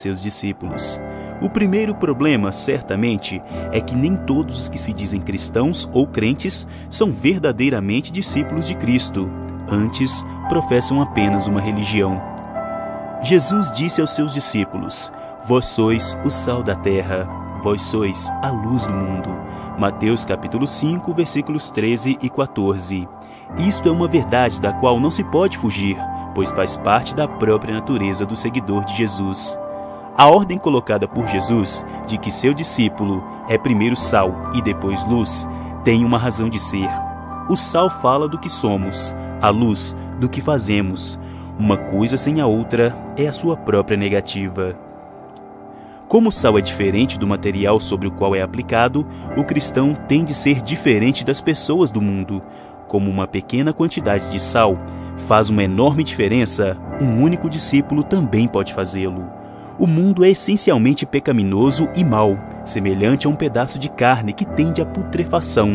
seus discípulos. O primeiro problema, certamente, é que nem todos os que se dizem cristãos ou crentes são verdadeiramente discípulos de Cristo. Antes, professam apenas uma religião. Jesus disse aos seus discípulos: Vós sois o sal da terra, vós sois a luz do mundo. Mateus capítulo 5, versículos 13 e 14. Isto é uma verdade da qual não se pode fugir, pois faz parte da própria natureza do seguidor de Jesus. A ordem colocada por Jesus, de que seu discípulo é primeiro sal e depois luz, tem uma razão de ser. O sal fala do que somos, a luz do que fazemos. Uma coisa sem a outra é a sua própria negativa. Como o sal é diferente do material sobre o qual é aplicado, o cristão tem de ser diferente das pessoas do mundo. Como uma pequena quantidade de sal faz uma enorme diferença, um único discípulo também pode fazê-lo. O mundo é essencialmente pecaminoso e mau, semelhante a um pedaço de carne que tende à putrefação.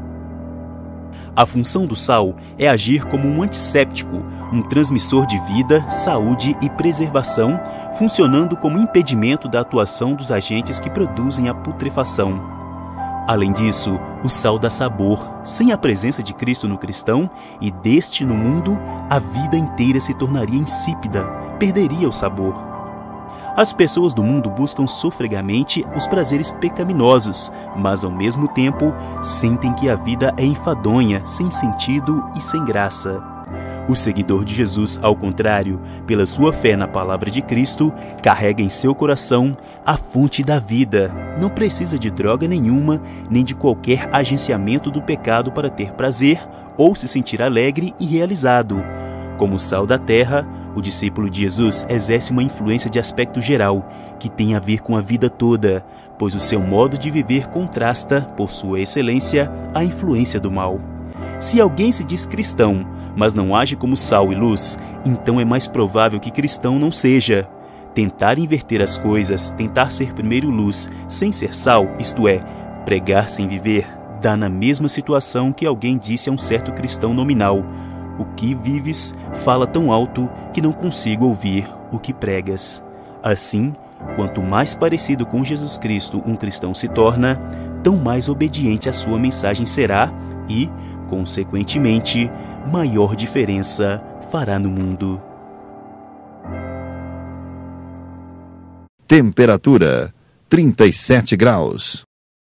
A função do sal é agir como um antisséptico, um transmissor de vida, saúde e preservação, funcionando como impedimento da atuação dos agentes que produzem a putrefação. Além disso, o sal dá sabor. Sem a presença de Cristo no cristão e deste no mundo, a vida inteira se tornaria insípida, perderia o sabor. As pessoas do mundo buscam sofregamente os prazeres pecaminosos, mas ao mesmo tempo sentem que a vida é enfadonha, sem sentido e sem graça. O seguidor de Jesus, ao contrário, pela sua fé na palavra de Cristo, carrega em seu coração a fonte da vida. Não precisa de droga nenhuma, nem de qualquer agenciamento do pecado para ter prazer ou se sentir alegre e realizado. Como sal da terra, o discípulo de Jesus exerce uma influência de aspecto geral, que tem a ver com a vida toda, pois o seu modo de viver contrasta, por sua excelência, a influência do mal. Se alguém se diz cristão, mas não age como sal e luz, então é mais provável que cristão não seja. Tentar inverter as coisas, tentar ser primeiro luz, sem ser sal, isto é, pregar sem viver, dá na mesma situação que alguém disse a um certo cristão nominal: o que vives fala tão alto que não consigo ouvir o que pregas. Assim, quanto mais parecido com Jesus Cristo um cristão se torna, tão mais obediente a sua mensagem será e, consequentemente, maior diferença fará no mundo. Temperatura: 37 graus.